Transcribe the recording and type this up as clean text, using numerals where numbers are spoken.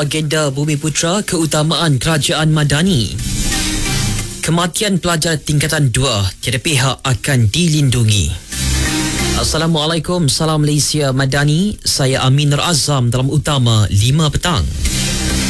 agenda Bumi Putra keutamaan kerajaan Madani. Kematian pelajar tingkatan 2, tiada pihak akan dilindungi. Assalamualaikum, salam Malaysia Madani. Saya Amin Nur Azam dalam Utama 5 petang.